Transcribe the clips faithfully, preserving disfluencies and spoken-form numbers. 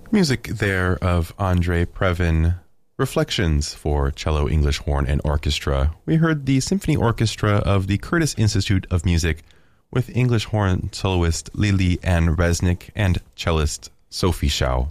Music there of Andre Previn, Reflections for Cello, English Horn, and Orchestra. We heard the Symphony Orchestra of the Curtis Institute of Music with English horn soloist Lily Ann Resnick and cellist Sophie Schau.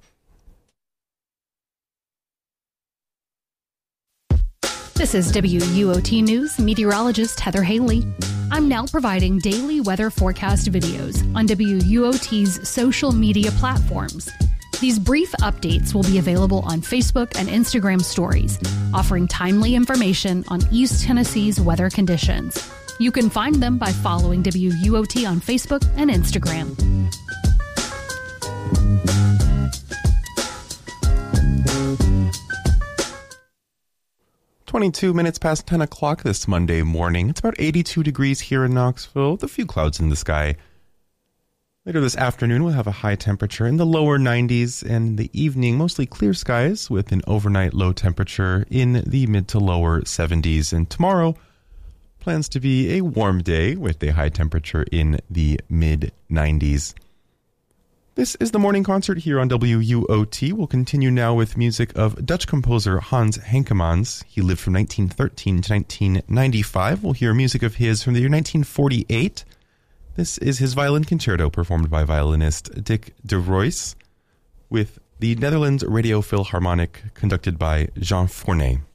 This is W U O T News meteorologist Heather Haley. I'm now providing daily weather forecast videos on W U O T's social media platforms. These brief updates will be available on Facebook and Instagram stories, offering timely information on East Tennessee's weather conditions. You can find them by following W U O T on Facebook and Instagram. twenty-two minutes past ten o'clock this Monday morning. It's about eighty-two degrees here in Knoxville, with a few clouds in the sky. Later this afternoon, we'll have a high temperature in the lower nineties, and in the evening, mostly clear skies with an overnight low temperature in the mid to lower seventies. And tomorrow plans to be a warm day with a high temperature in the mid nineties. This is the morning concert here on W U O T. We'll continue now with music of Dutch composer Hans Henkemans. He lived from nineteen thirteen to nineteen ninety-five. We'll hear music of his from the year nineteen forty-eight. This is his violin concerto performed by violinist Dick de Royce with the Netherlands Radio Philharmonic conducted by Jean Fournet.